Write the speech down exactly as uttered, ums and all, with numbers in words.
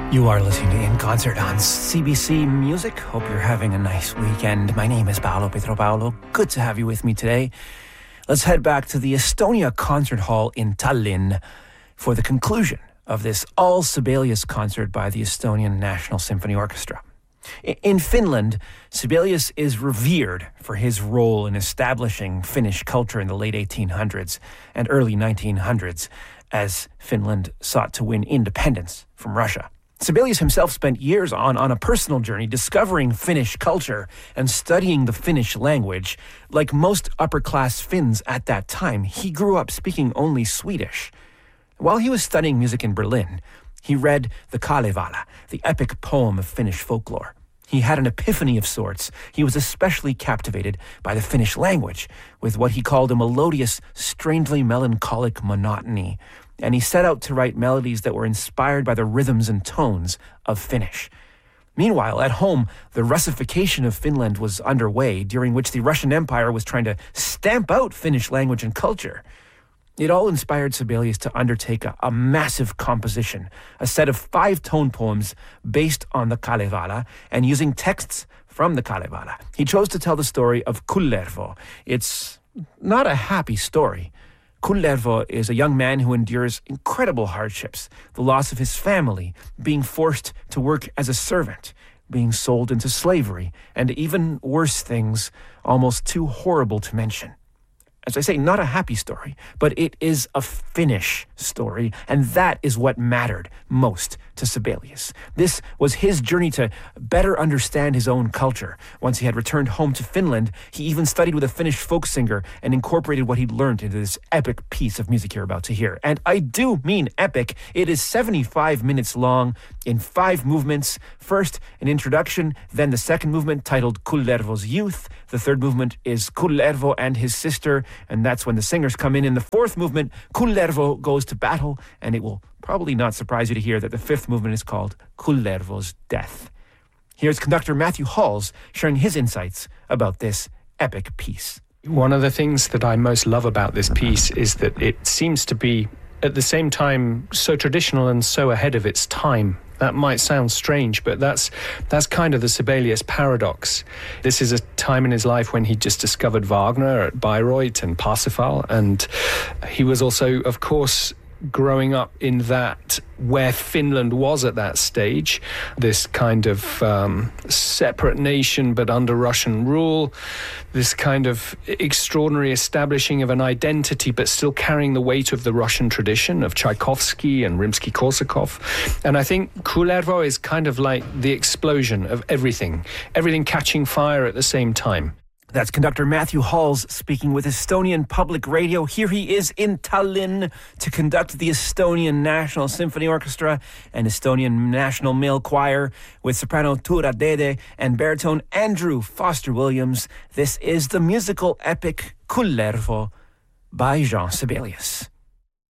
You are listening to In Concert on C B C Music. Hope you're having a nice weekend. My name is Paolo Petropaolo. Good to have you with me today. Let's head back to the Estonia Concert Hall in Tallinn for the conclusion of this all Sibelius concert by the Estonian National Symphony Orchestra. In Finland, Sibelius is revered for his role in establishing Finnish culture in the late eighteen hundreds and early nineteen hundreds as Finland sought to win independence from Russia. Sibelius himself spent years on, on a personal journey discovering Finnish culture and studying the Finnish language. Like most upper-class Finns at that time, he grew up speaking only Swedish. While he was studying music in Berlin, he read the Kalevala, the epic poem of Finnish folklore. He had an epiphany of sorts. He was especially captivated by the Finnish language, with what he called a melodious, strangely melancholic monotony. And he set out to write melodies that were inspired by the rhythms and tones of Finnish. Meanwhile, at home, the Russification of Finland was underway, during which the Russian Empire was trying to stamp out Finnish language and culture. It all inspired Sibelius to undertake a, a massive composition, a set of five tone poems based on the Kalevala and using texts from the Kalevala. He chose to tell the story of Kullervo. It's not a happy story. Kullervo is a young man who endures incredible hardships, the loss of his family, being forced to work as a servant, being sold into slavery, and even worse things, almost too horrible to mention. As I say, not a happy story, but it is a Finnish story, and that is what mattered most to Sibelius. This was his journey to better understand his own culture. Once he had returned home to Finland, he even studied with a Finnish folk singer and incorporated what he'd learned into this epic piece of music you're about to hear. And I do mean epic. It is seventy-five minutes long in five movements. First, an introduction, then the second movement titled Kullervo's Youth. The third movement is Kullervo and his sister, and that's when the singers come in. In the fourth movement, Kullervo goes to battle, and it will probably not surprise you to hear that the fifth movement is called Kullervo's Death. Here's conductor Matthew Halls sharing his insights about this epic piece. One of the things that I most love about this piece is that it seems to be, at the same time, so traditional and so ahead of its time. That might sound strange, but that's that's kind of the Sibelius paradox. This is a time in his life when he just discovered Wagner at Bayreuth and Parsifal, and he was also, of course, growing up in that where Finland was at that stage, this kind of um, separate nation but under Russian rule, this kind of extraordinary establishing of an identity but still carrying the weight of the Russian tradition of Tchaikovsky and Rimsky-Korsakov. And I think Kullervo is kind of like the explosion of everything, everything catching fire at the same time. That's conductor Matthew Halls speaking with Estonian Public Radio. Here he is in Tallinn to conduct the Estonian National Symphony Orchestra and Estonian National Male Choir with soprano Tura Dede and baritone Andrew Foster Williams. This is the musical epic Kullervo by Jean Sibelius.